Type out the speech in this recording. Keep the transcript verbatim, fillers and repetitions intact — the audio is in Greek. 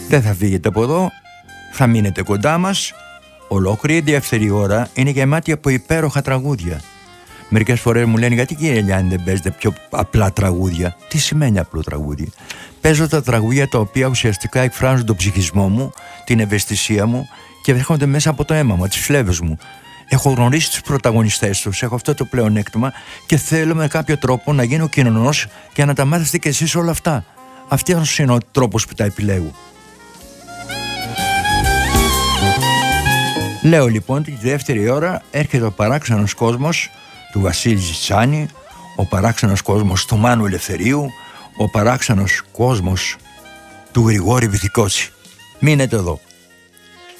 Δεν θα φύγετε από εδώ, θα μείνετε κοντά μας. Ολόκληρη η δεύτερη ώρα είναι γεμάτη από υπέροχα τραγούδια. Μερικές φορές μου λένε, γιατί κύριε Λιάννη δεν παίζετε πιο απλά τραγούδια? Τι σημαίνει απλό τραγούδι? Παίζω τα τραγούδια τα οποία ουσιαστικά εκφράζουν τον ψυχισμό μου, την ευαισθησία μου και έρχονται μέσα από το αίμα μου, τις φλέβες μου. Έχω γνωρίσει τους πρωταγωνιστές τους, έχω αυτό το πλεονέκτημα και θέλω με κάποιο τρόπο να γίνω κοινωνός και να τα μάθετε κι εσείς όλα αυτά. Αυτός είναι ο τρόπος που τα επιλέγω. Λέω λοιπόν τη δεύτερη ώρα έρχεται ο παράξενος κόσμος του Βασίλη Ζητσάνη, ο παράξενος κόσμος του Μάνου Ελευθερίου, ο παράξενος κόσμος του Γρηγόρη Βυθικότσι. Μείνετε εδώ.